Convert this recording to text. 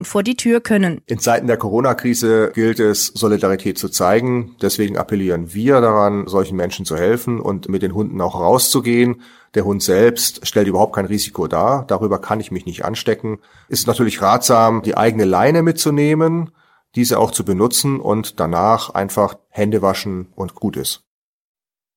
vor die Tür können. In Zeiten der Corona-Krise gilt es, Solidarität zu zeigen. Deswegen appellieren wir daran, solchen Menschen zu helfen und mit den Hunden auch rauszugehen. Der Hund selbst stellt überhaupt kein Risiko dar. Darüber kann ich mich nicht anstecken. Es ist natürlich ratsam, die eigene Leine mitzunehmen, diese auch zu benutzen und danach einfach Hände waschen und gut ist.